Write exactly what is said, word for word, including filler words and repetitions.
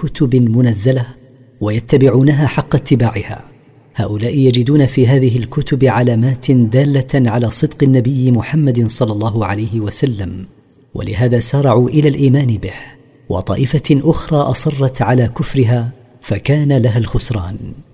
كتب منزلة ويتبعونها حق اتباعها. هؤلاء يجدون في هذه الكتب علامات دالة على صدق النبي محمد صلى الله عليه وسلم، ولهذا سارعوا إلى الإيمان به. وطائفة أخرى أصرت على كفرها فكان لها الخسران.